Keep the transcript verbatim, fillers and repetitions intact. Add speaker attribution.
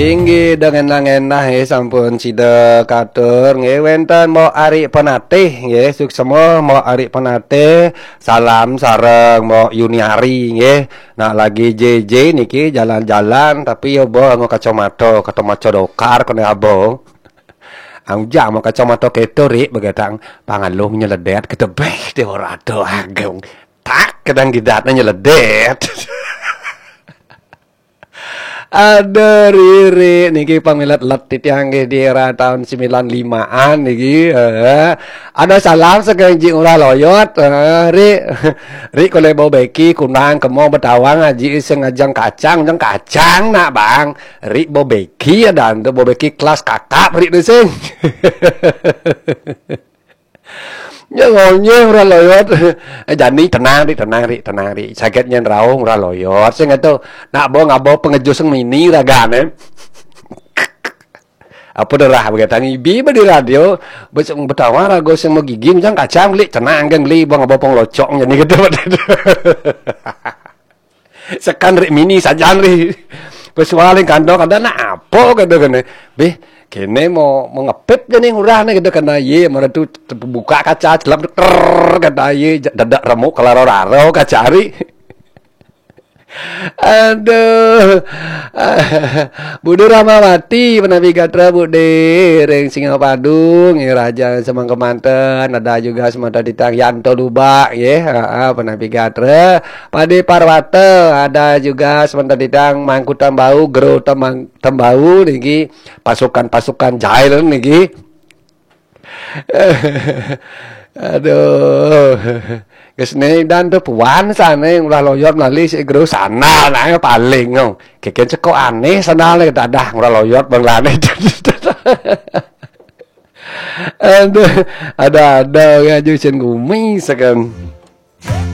Speaker 1: Inggih dengan enah ya sampun sida katur nggih wonten Mo Ari Penatih nggih suksema Mo Ari Penatih salam sareng Mo Yuniari nggih nak lagi J J niki jalan-jalan tapi yo bo nggo kacamata kacamata dokar kene abo ang jam kacamata keto rik begatang pangaluh nyeledet ketebeh de ora ado ageng tak kadang gidatnya nyeledet. Ada riri niki pamilat letit yang di era tahun sembilan limaan niki eh, ada salam segenji ura loyot eh, ri ri kole bau beki kunang kemo betawang aji sengajang kacang jang kacang nak bang ri bau beki ada ando bau beki kelas kakak ri desing. Ya ngomnya ora loyot. Eh jani tenang ri tenang ri tenang ri. Sakit nyen raung ora loyot. Sing itu nak bo ngabo pengejus mini ragane. Apa derah begatang ibi di radio besok betawa rago sing mau gigi jang kacang li tenang kan li bo ngabo penglocok nyeni gitu. Sekan ri mini sajan ri. Pesualing kandok ada nak apa kata kene. Beh kene mau mau ngepip jadi ngurah nih gitu kena ye mana tuh buka kaca celap ter kata ye dadak remuk kelaro raro kacari. Aduh, Bude Ramawati Penabi Gatra Bude Reng Singapadung ya Raja Semang Kemanten ada juga semata ditang Yanto Lubak ya Penabi Gatra Pade Parwata ada juga semata ditang Mangku Tambau Gero Temang Tembau niki pasukan-pasukan Jail niki. Aduh, kesini dan tuh puan sana yang ulah loyot nali si guru sana nah paling ngong keken ceko aneh sana le dadah ulah loyot bang lane. Aduh, ada ada ngaju sen gumi sekan.